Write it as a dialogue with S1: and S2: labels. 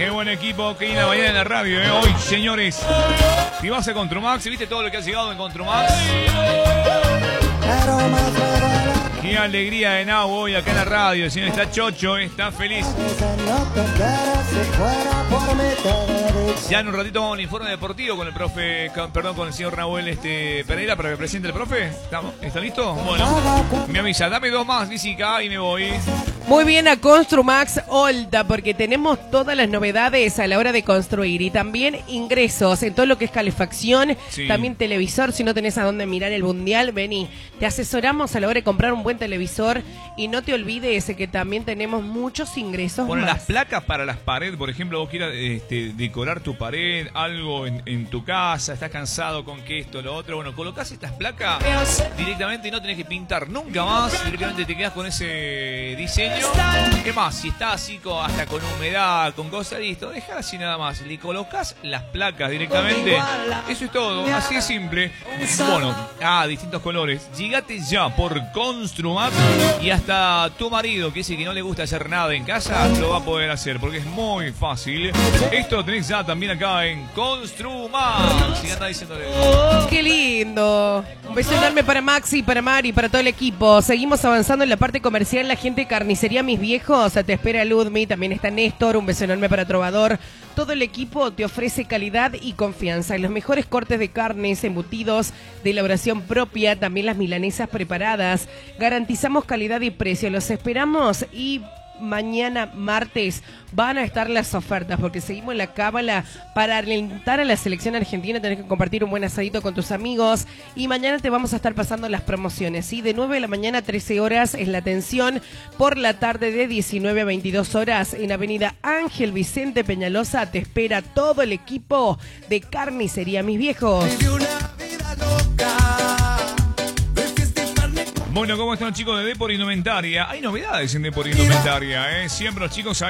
S1: Qué buen equipo, qué linda mañana en la radio, hoy, señores. Si vas a Construmax, ¿viste todo lo que ha llegado en Construmax? Qué alegría de Nau hoy acá en la radio. El señor está chocho, está feliz. Ya en un ratito vamos al informe deportivo con el profe, con el señor Raúl Pereira para que presente el profe. ¿Está listo? Bueno, me avisa, dame dos más, Lisica, y me voy.
S2: Muy bien a Construmax Olta, porque tenemos todas las novedades a la hora de construir y también ingresos en todo lo que es calefacción, sí. También televisor, si no tenés a dónde mirar el mundial, vení, te asesoramos a la hora de comprar un buen televisor y no te olvides que también tenemos muchos ingresos.
S1: Bueno,
S2: más.
S1: Las placas para las paredes, por ejemplo, vos quieras decorar tu pared, algo en tu casa, estás cansado con que esto, lo otro, bueno, colocás estas placas directamente y no tenés que pintar nunca más, directamente te quedás con ese diseño. ¿Qué más? Si está así hasta con humedad, con cosas, listo, dejá así nada más. Le colocás las placas directamente. Eso es todo, así es simple. Bueno, distintos colores. Llegate ya por Construmax y hasta tu marido, que dice que no le gusta hacer nada en casa, lo va a poder hacer porque es muy fácil. Esto lo tenés ya también acá en Construmax. Y anda diciéndole.
S2: ¡Qué lindo! Un beso enorme para Maxi, para Mari, para todo el equipo. Seguimos avanzando en la parte comercial. La gente carnicería Mis Viejos, te espera Ludmi, también está Néstor, un beso enorme para Trovador. Todo el equipo te ofrece calidad y confianza. Los mejores cortes de carnes, embutidos de elaboración propia, también las milanesas preparadas. Garantizamos calidad y precio. Los esperamos y mañana martes van a estar las ofertas porque seguimos en la cábala para alentar a la selección argentina. Tenés que compartir un buen asadito con tus amigos y mañana te vamos a estar pasando las promociones, ¿sí? De 9 de la mañana a 13 horas es la atención, por la tarde de 19 a 22 horas en Avenida Ángel Vicente Peñalosa te espera todo el equipo de Carnicería Mis Viejos.
S1: Bueno, ¿cómo están los chicos de Depor Indumentaria? Hay novedades en Depor Indumentaria, Siempre los chicos